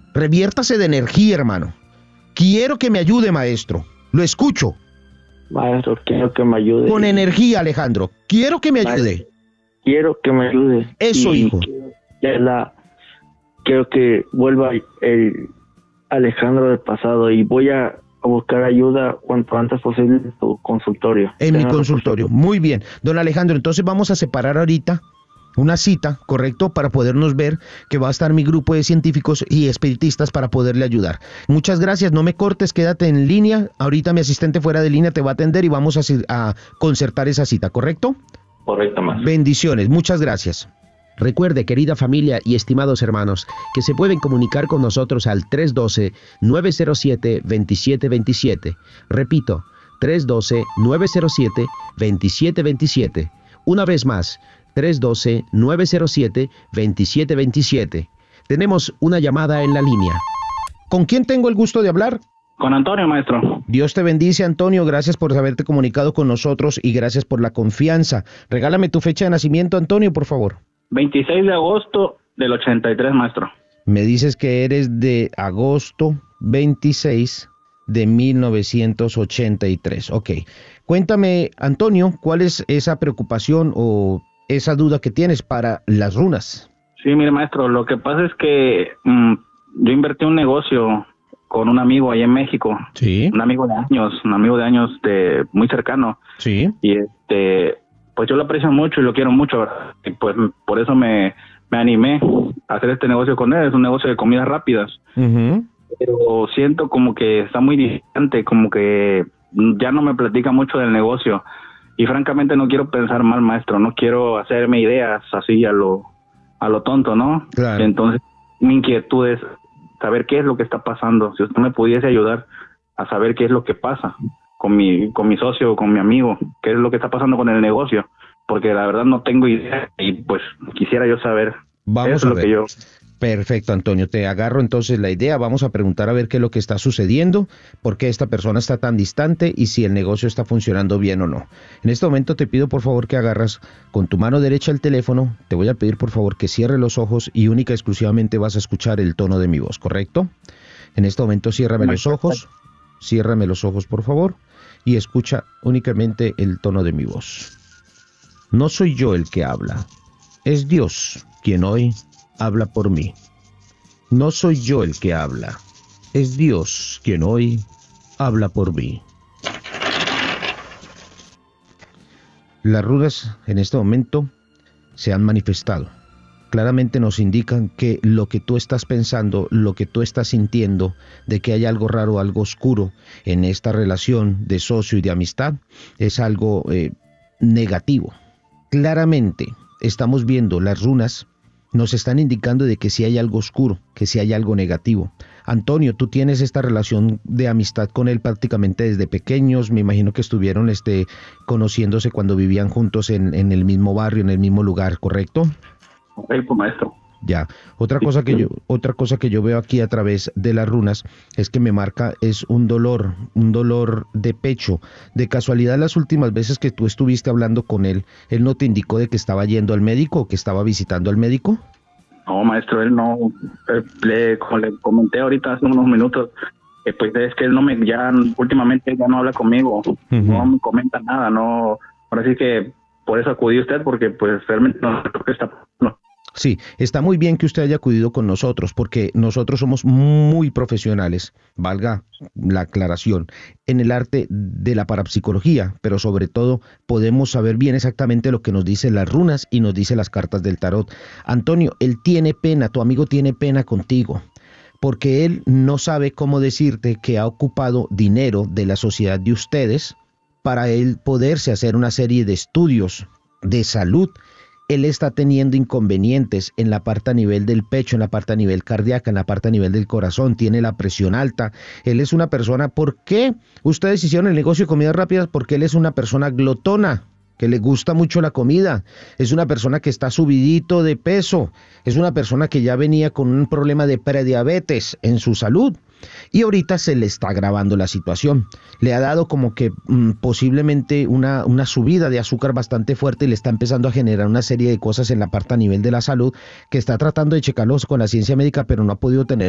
Reviértase de energía, hermano. Quiero que me ayude, maestro. Lo escucho. Maestro, quiero que me ayude. Con energía, Alejandro. Quiero que me ayude. Quiero que me ayude. Eso, hijo. Quiero que vuelva el Alejandro del pasado y voy a buscar ayuda cuanto antes posible en tu consultorio. En mi consultorio. Muy bien. Don Alejandro, entonces vamos a separar ahorita una cita, ¿correcto? Para podernos ver, que va a estar mi grupo de científicos y espiritistas para poderle ayudar. Muchas gracias, no me cortes, quédate en línea. Ahorita mi asistente fuera de línea te va a atender y vamos a concertar esa cita, ¿correcto? Correcto, maestro. Bendiciones, muchas gracias. Recuerde, querida familia y estimados hermanos, que se pueden comunicar con nosotros al 312-907-2727. Repito, 312-907-2727. Una vez más, 312-907-2727. Tenemos una llamada en la línea. ¿Con quién tengo el gusto de hablar? Con Antonio, maestro. Dios te bendice, Antonio. Gracias por haberte comunicado con nosotros y gracias por la confianza. Regálame tu fecha de nacimiento, Antonio, por favor. 26 de agosto del 83, maestro. Me dices que eres de agosto 26 de 1983. Ok. Cuéntame, Antonio, ¿cuál es esa preocupación o esa duda que tienes para las runas? Sí, mire, maestro, lo que pasa es que yo invertí un negocio con un amigo allá en México. Sí. Un amigo de años muy cercano. Sí. Y pues yo lo aprecio mucho y lo quiero mucho, ¿verdad? Y pues por eso me animé a hacer este negocio con él. Es un negocio de comidas rápidas. Uh-huh. Pero siento como que está muy distante, como que ya no me platica mucho del negocio. Y francamente no quiero pensar mal, maestro. No quiero hacerme ideas así a lo tonto, ¿no? Claro. Entonces, mi inquietud es saber qué es lo que está pasando. Si usted me pudiese ayudar a saber qué es lo que pasa con mi socio, con mi amigo, qué es lo que está pasando con el negocio, porque la verdad no tengo idea y pues quisiera yo saber. Vamos Eso a es ver. lo que yo... Perfecto, Antonio, te agarro entonces la idea, vamos a preguntar a ver qué es lo que está sucediendo, por qué esta persona está tan distante y si el negocio está funcionando bien o no. En este momento te pido por favor que agarras con tu mano derecha el teléfono, te voy a pedir por favor que cierres los ojos y única y exclusivamente vas a escuchar el tono de mi voz, ¿correcto? En este momento ciérrame los ojos por favor y escucha únicamente el tono de mi voz. No soy yo el que habla, es Dios quien hoy habla por mí. No soy yo el que habla, es Dios quien hoy habla por mí. Las runas en este momento se han manifestado. Claramente nos indican que lo que tú estás pensando, lo que tú estás sintiendo, de que hay algo raro, algo oscuro en esta relación de socio y de amistad, es algo negativo. Claramente estamos viendo las runas nos están indicando de que si hay algo oscuro, que si hay algo negativo. Antonio, tú tienes esta relación de amistad con él prácticamente desde pequeños, me imagino que estuvieron conociéndose cuando vivían juntos en el mismo barrio, en el mismo lugar, ¿correcto? Correcto, maestro. Ya, otra cosa que yo veo aquí a través de las runas es que me marca es un dolor de pecho. De casualidad, las últimas veces que tú estuviste hablando con él no te indicó de que estaba yendo al médico o que estaba visitando al médico? No, maestro, él no, como le comenté ahorita hace unos minutos, pues es que él últimamente ya no habla conmigo, no me comenta nada, no, ahora sí que por eso acudí a usted, porque pues realmente no sé lo que está pasando. Sí, está muy bien que usted haya acudido con nosotros, porque nosotros somos muy profesionales, valga la aclaración, en el arte de la parapsicología, pero sobre todo podemos saber bien exactamente lo que nos dicen las runas y nos dicen las cartas del tarot. Antonio, él tiene pena, tu amigo tiene pena contigo, porque él no sabe cómo decirte que ha ocupado dinero de la sociedad de ustedes para él poderse hacer una serie de estudios de salud. Él está teniendo inconvenientes en la parte a nivel del pecho, en la parte a nivel cardíaca, en la parte a nivel del corazón, tiene la presión alta. Él es una persona, ¿por qué ustedes hicieron el negocio de comidas rápidas? Porque él es una persona glotona, que le gusta mucho la comida, es una persona que está subidito de peso, es una persona que ya venía con un problema de prediabetes en su salud. Y ahorita se le está agravando la situación. Le ha dado como que posiblemente una subida de azúcar bastante fuerte y le está empezando a generar una serie de cosas en la parte a nivel de la salud que está tratando de checarlos con la ciencia médica, pero no ha podido tener